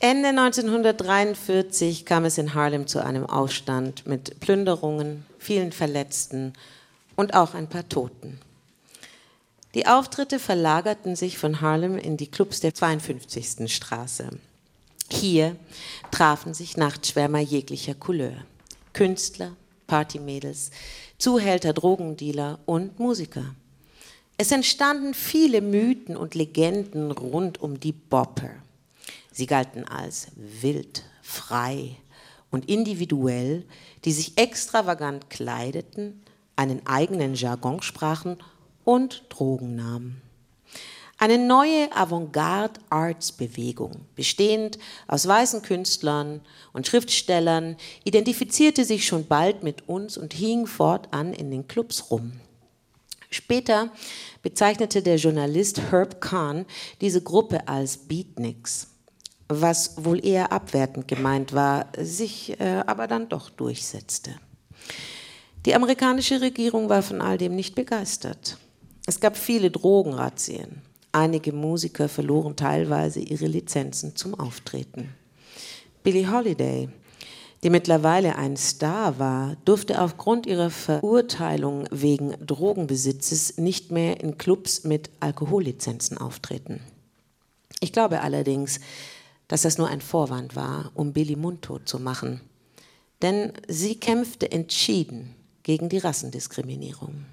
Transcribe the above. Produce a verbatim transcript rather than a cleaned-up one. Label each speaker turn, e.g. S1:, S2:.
S1: Ende neunzehnhundertdreiundvierzig kam es in Harlem zu einem Aufstand mit Plünderungen, vielen Verletzten und auch ein paar Toten. Die Auftritte verlagerten sich von Harlem in die Clubs der zweiundfünfzigsten Straße. Hier trafen sich Nachtschwärmer jeglicher Couleur. Künstler, Partymädels, Zuhälter, Drogendealer und Musiker. Es entstanden viele Mythen und Legenden rund um die Bopper. Sie galten als wild, frei und individuell, die sich extravagant kleideten, einen eigenen Jargon sprachen und Drogen nahmen. Eine neue Avantgarde-Arts-Bewegung, bestehend aus weißen Künstlern und Schriftstellern, identifizierte sich schon bald mit uns und hing fortan in den Clubs rum. Später bezeichnete der Journalist Herb Kahn diese Gruppe als Beatniks, was wohl eher abwertend gemeint war, sich äh, aber dann doch durchsetzte. Die amerikanische Regierung war von all dem nicht begeistert. Es gab viele Drogenrazzien. Einige Musiker verloren teilweise ihre Lizenzen zum Auftreten. Billie Holiday, die mittlerweile ein Star war, durfte aufgrund ihrer Verurteilung wegen Drogenbesitzes nicht mehr in Clubs mit Alkohollizenzen auftreten. Ich glaube allerdings, dass das nur ein Vorwand war, um Billie mundtot zu machen. Denn sie kämpfte entschieden gegen die Rassendiskriminierung.